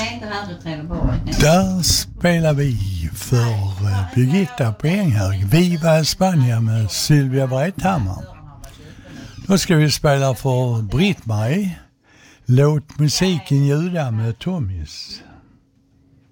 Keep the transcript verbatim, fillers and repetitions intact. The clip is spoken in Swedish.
Nej, inte här i Trelleborg. Där spelar vi för Birgitta Brenghög, Viva Spanien med Sylvia Breithammar. Då ska vi spela för Britt-Marie, Låt musiken ljuda med Tommys.